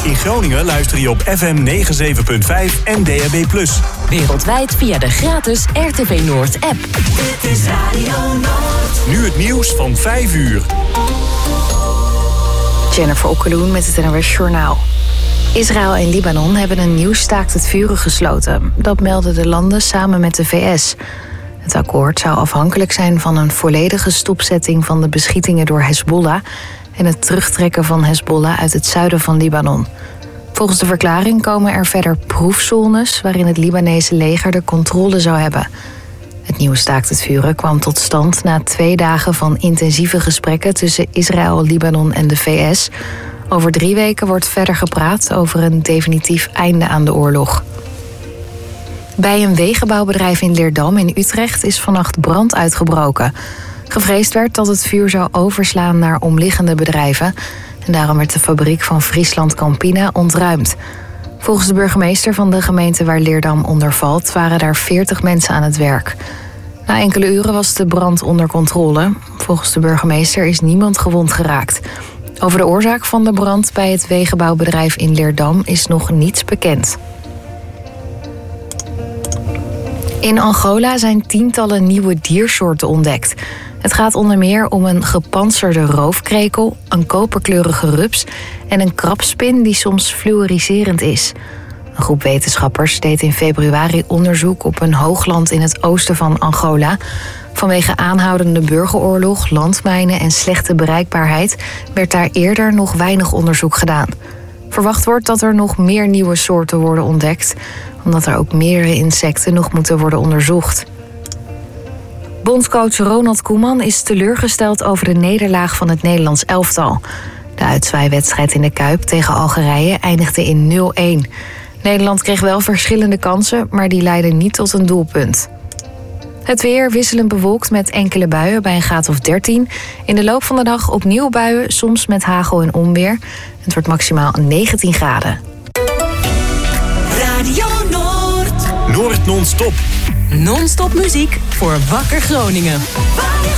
In Groningen luister je op FM 97.5 en DAB+. Wereldwijd via de gratis RTV Noord app. Dit is Radio Noord. Nu het nieuws van 5 uur. Jennifer Okkeloen met het NOS Journaal. Israël en Libanon hebben een nieuw staakt het vuren gesloten. Dat melden de landen samen met de VS. Het akkoord zou afhankelijk zijn van een volledige stopzetting van de beschietingen door Hezbollah en het terugtrekken van Hezbollah uit het zuiden van Libanon. Volgens de verklaring komen er verder proefzones waarin het Libanese leger de controle zou hebben. Het nieuwe staakt het vuren kwam tot stand na 2 dagen van intensieve gesprekken tussen Israël, Libanon en de VS. Over 3 weken wordt verder gepraat over een definitief einde aan de oorlog. Bij een wegenbouwbedrijf in Leerdam in Utrecht is vannacht brand uitgebroken. Gevreesd werd dat het vuur zou overslaan naar omliggende bedrijven. En daarom werd de fabriek van Friesland Campina ontruimd. Volgens de burgemeester van de gemeente waar Leerdam onder valt, waren daar 40 mensen aan het werk. Na enkele uren was de brand onder controle. Volgens de burgemeester is niemand gewond geraakt. Over de oorzaak van de brand bij het wegenbouwbedrijf in Leerdam is nog niets bekend. In Angola zijn tientallen nieuwe diersoorten ontdekt. Het gaat onder meer om een gepantserde roofkrekel, een koperkleurige rups en een krabspin die soms fluoriserend is. Een groep wetenschappers deed in februari onderzoek op een hoogland in het oosten van Angola. Vanwege aanhoudende burgeroorlog, landmijnen en slechte bereikbaarheid werd daar eerder nog weinig onderzoek gedaan. Verwacht wordt dat er nog meer nieuwe soorten worden ontdekt, omdat er ook meerdere insecten nog moeten worden onderzocht. Bondscoach Ronald Koeman is teleurgesteld over de nederlaag van het Nederlands elftal. De uitzwaaiwedstrijd in de Kuip tegen Algerije eindigde in 0-1. Nederland kreeg wel verschillende kansen, maar die leidden niet tot een doelpunt. Het weer wisselend bewolkt met enkele buien bij een graad of 13. In de loop van de dag opnieuw buien, soms met hagel en onweer. Het wordt maximaal 19 graden. Radio Noord. Noord non-stop. Non-stop muziek voor Wakker Groningen.